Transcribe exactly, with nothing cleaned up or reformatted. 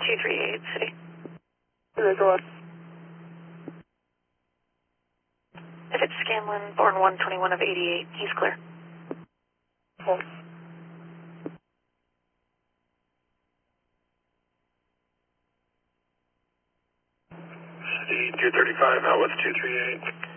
two three eight, City. There's one. If it's Scanlon, born one twenty-one of eighty-eight, he's clear. Okay. City two thirty-five, out with two three eight.